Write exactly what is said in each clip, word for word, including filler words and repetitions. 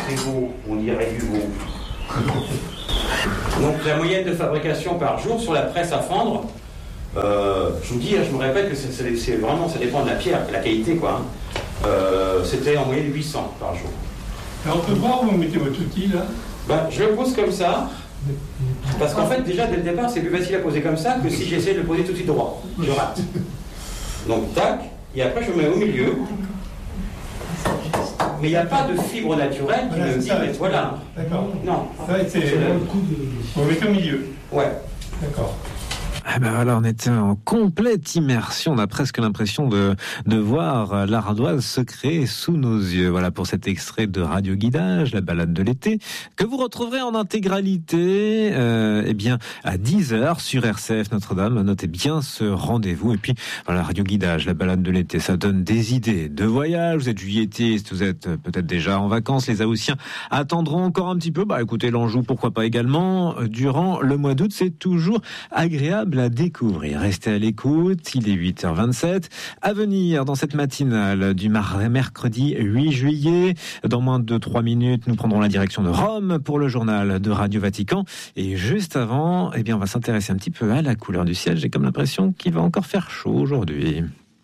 très beau, on dirait du veau. Donc la moyenne de fabrication par jour sur la presse à fendre, euh, je vous dis, je me répète que c'est, c'est, c'est vraiment, ça dépend de la pierre, de la qualité quoi. Hein. Euh, c'était en moyenne huit cents par jour. Alors on peut voir où vous mettez votre outil là. Ben, je le pose comme ça, parce qu'en fait déjà dès le départ c'est plus facile à poser comme ça que si j'essaie de le poser tout de suite droit. Je rate. Donc tac, et après je me mets au milieu. Mais il n'y a pas de fibre naturelle qui voilà, me dit, ça, mais voilà. D'accord. Non. Ça, c'est, c'est le coup de... On va mettre au milieu. Ouais. D'accord. Ah ben voilà, on était en complète immersion. On a presque l'impression de, de voir l'ardoise se créer sous nos yeux. Voilà pour cet extrait de Radio Guidage, la balade de l'été, que vous retrouverez en intégralité, euh, eh bien, à dix heures sur R C F Notre-Dame. Notez bien ce rendez-vous. Et puis, voilà, Radio Guidage, la balade de l'été, ça donne des idées de voyage. Vous êtes juillettiste, vous êtes peut-être déjà en vacances. Les Haussiens attendront encore un petit peu. Bah, écoutez, l'Anjou, pourquoi pas également. Durant le mois d'août, c'est toujours agréable à découvrir. Restez à l'écoute, il est huit heures vingt-sept. À venir dans cette matinale du mercredi huit juillet, dans moins de trois minutes, nous prendrons la direction de Rome pour le journal de Radio Vatican. Et juste avant, eh bien, on va s'intéresser un petit peu à la couleur du ciel. J'ai comme l'impression qu'il va encore faire chaud aujourd'hui.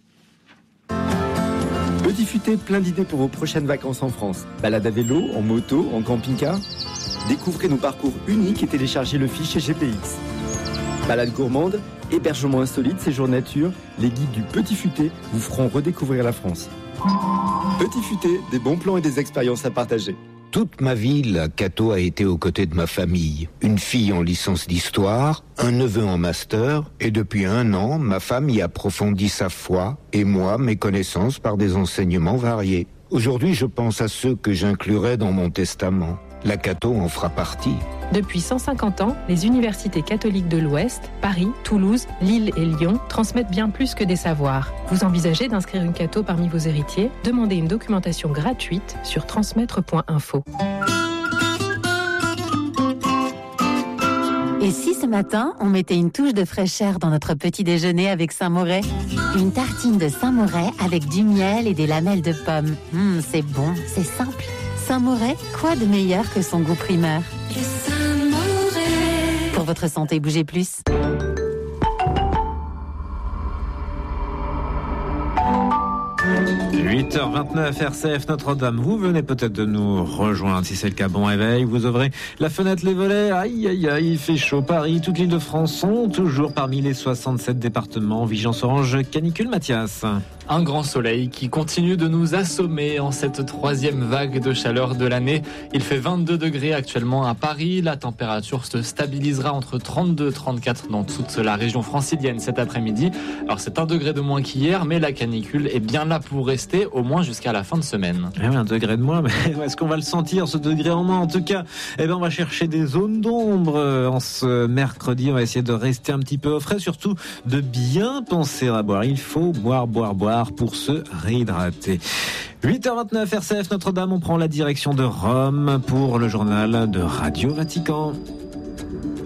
Petit Futé, plein d'idées pour vos prochaines vacances en France. Balade à vélo, en moto, en camping-car. Découvrez nos parcours uniques et téléchargez le fichier G P X. Balade gourmande, hébergement insolite, séjour nature, les guides du Petit Futé vous feront redécouvrir la France. Petit Futé, des bons plans et des expériences à partager. Toute ma vie, la Cato a été aux côtés de ma famille. Une fille en licence d'histoire, un neveu en master, et depuis un an, ma femme y approfondit sa foi, et moi, mes connaissances par des enseignements variés. Aujourd'hui, je pense à ceux que j'inclurai dans mon testament. La Cato en fera partie. Depuis cent cinquante ans, les universités catholiques de l'Ouest, Paris, Toulouse, Lille et Lyon transmettent bien plus que des savoirs. Vous envisagez d'inscrire une Cato parmi vos héritiers ? Demandez une documentation gratuite sur transmettre point info. Et si ce matin, on mettait une touche de fraîcheur dans notre petit déjeuner avec Saint-Moret ? Une tartine de Saint-Moret avec du miel et des lamelles de pommes. Mmh, c'est bon, c'est simple. Saint-Moret, quoi de meilleur que son goût primeur ? Pour votre santé, bougez plus. huit heures vingt-neuf, R C F Notre-Dame. Vous venez peut-être de nous rejoindre. Si c'est le cas, bon réveil. Vous ouvrez la fenêtre, les volets. Aïe, aïe, aïe, il fait chaud. Paris, toute l'île de France sont toujours parmi les soixante-sept départements. Vigilance orange, canicule, Mathias. Un grand soleil qui continue de nous assommer en cette troisième vague de chaleur de l'année. Il fait vingt-deux degrés actuellement à Paris. La température se stabilisera entre trente-deux et trente-quatre dans toute la région francilienne cet après-midi. Alors c'est un degré de moins qu'hier, mais la canicule est bien là pour rester, au moins jusqu'à la fin de semaine. Eh oui, un degré de moins, mais est-ce qu'on va le sentir, ce degré en moins ? En tout cas, eh ben, on va chercher des zones d'ombre en ce mercredi. On va essayer de rester un petit peu au frais, surtout de bien penser à boire. Il faut boire, boire, boire pour se réhydrater. huit heures vingt-neuf, R C F Notre-Dame, on prend la direction de Rome pour le journal de Radio Vatican.